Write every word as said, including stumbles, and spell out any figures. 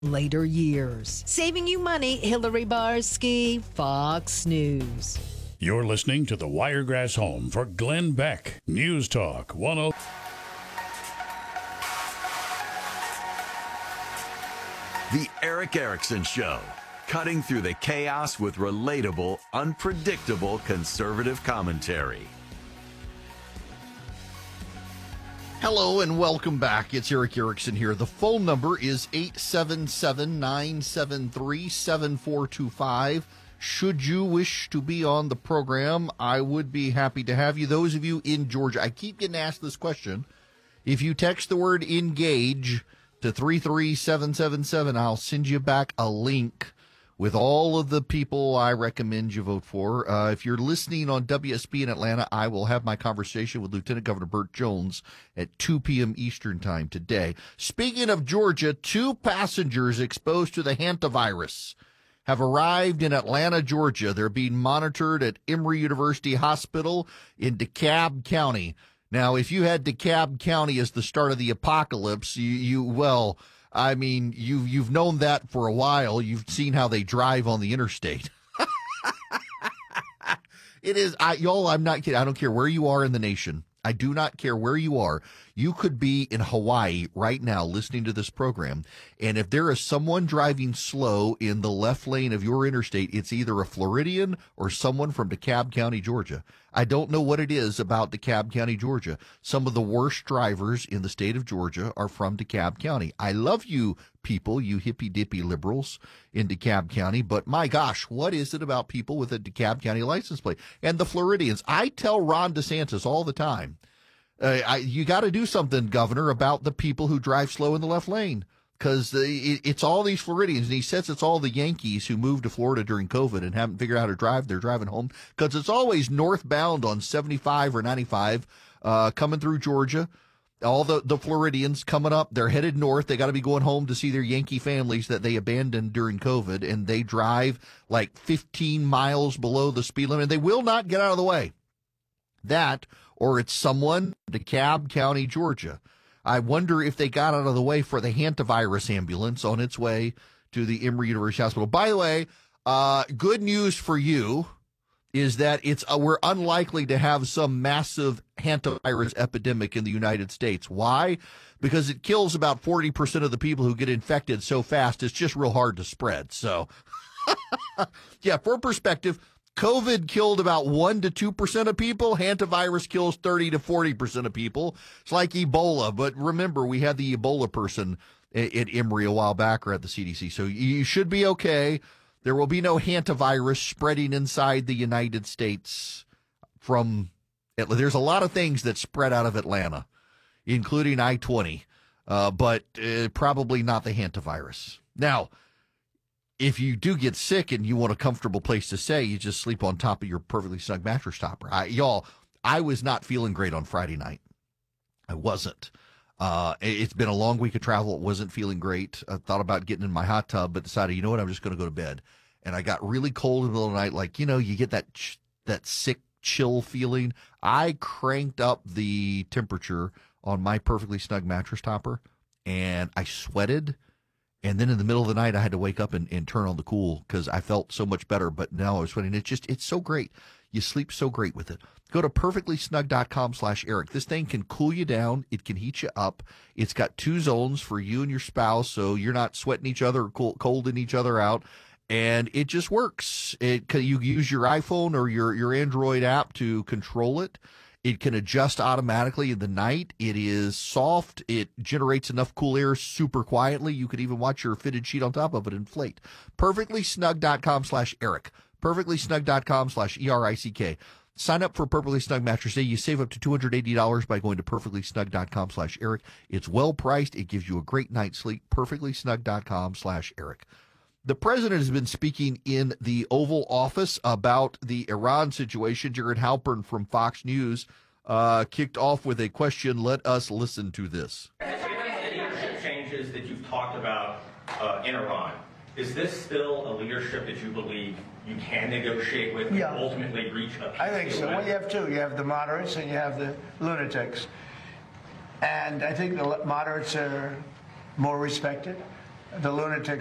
later years. Saving you money, Hillary Barsky, Fox News. You're listening to the Wiregrass Home for Glenn Beck. News Talk one oh. The Erick Erickson Show. Cutting through the chaos with relatable, unpredictable conservative commentary. Hello and welcome back. It's Erick Erickson here. The phone number is eight seven seven, nine seven three, seven four two five. Should you wish to be on the program, I would be happy to have you. Those of you in Georgia, I keep getting asked this question. If you text the word engage to three three seven seven seven, I'll send you back a link with all of the people I recommend you vote for. Uh, if you're listening on W S B in Atlanta, I will have my conversation with Lieutenant Governor Burt Jones at two p.m. Eastern Time today. Speaking of Georgia, two passengers exposed to the hantavirus have arrived in Atlanta, Georgia. They're being monitored at Emory University Hospital in DeKalb County. Now, if you had DeKalb County as the start of the apocalypse, you, you well... I mean, you've, you've known that for a while. You've seen how they drive on the interstate. It is, I, y'all, I'm not kidding. I don't care where you are in the nation. I do not care where you are. You could be in Hawaii right now listening to this program, and if there is someone driving slow in the left lane of your interstate, it's either a Floridian or someone from DeKalb County, Georgia. I don't know what it is about DeKalb County, Georgia. Some of the worst drivers in the state of Georgia are from DeKalb County. I love you people, you hippy-dippy liberals in DeKalb County, but my gosh, what is it about people with a DeKalb County license plate? And the Floridians, I tell Ron DeSantis all the time, uh, I, you got to do something, Governor, about the people who drive slow in the left lane. Because it, it's all these Floridians, and he says it's all the Yankees who moved to Florida during COVID and haven't figured out how to drive. They're driving home because it's always northbound on seventy-five or ninety-five uh, coming through Georgia. All the, the Floridians coming up, they're headed north. They got to be going home to see their Yankee families that they abandoned during COVID, and they drive like fifteen miles below the speed limit. And they will not get out of the way. That, or it's someone, DeKalb County, Georgia. I wonder if they got out of the way for the hantavirus ambulance on its way to the Emory University Hospital. By the way, uh, good news for you is that it's uh, we're unlikely to have some massive hantavirus epidemic in the United States. Why? Because it kills about forty percent of the people who get infected so fast, it's just real hard to spread. So, yeah, for perspective, COVID killed about one to two percent of people. Hantavirus kills thirty to forty percent of people. It's like Ebola. But remember, we had the Ebola person at, at Emory a while back or at the C D C. So you should be okay. There will be no hantavirus spreading inside the United States from Atlanta. There's a lot of things that spread out of Atlanta, including I twenty, uh, but uh, probably not the hantavirus. Now, if you do get sick and you want a comfortable place to stay, you just sleep on top of your perfectly snug mattress topper. I, y'all, I was not feeling great on Friday night. I wasn't. Uh, it's been a long week of travel. It wasn't feeling great. I thought about getting in my hot tub, but decided, you know what, I'm just going to go to bed. And I got really cold in the middle of the night. Like, you know, you get that ch- that sick, chill feeling. I cranked up the temperature on my perfectly snug mattress topper, and I sweated. And then in the middle of the night, I had to wake up and, and turn on the cool because I felt so much better. But now I was sweating. It's just, it's so great. You sleep so great with it. Go to perfectlysnug.com slash Eric. This thing can cool you down. It can heat you up. It's got two zones for you and your spouse, so you're not sweating each other or cold, colding each other out. And it just works. It You use your iPhone or your, your Android app to control it. It can adjust automatically in the night. It is soft. It generates enough cool air super quietly. You could even watch your fitted sheet on top of it inflate. perfectlysnug.com slash Eric. perfectlysnug.com slash E R I C K. Sign up for Perfectly Snug Mattress Day. You save up to two hundred eighty dollars by going to perfectlysnug.com slash Eric. It's well priced. It gives you a great night's sleep. perfectlysnug.com slash Eric. The president has been speaking in the Oval Office about the Iran situation. Jared Halpern from Fox News uh, kicked off with a question. Let us listen to this. Given the leadership changes that you've talked about uh, in Iran, is this still a leadership that you believe you can negotiate with and Yeah. ultimately reach a peace I think so. deal Well, with? you have two. You have the moderates and you have the lunatics. And I think the moderates are more respected. the lunatics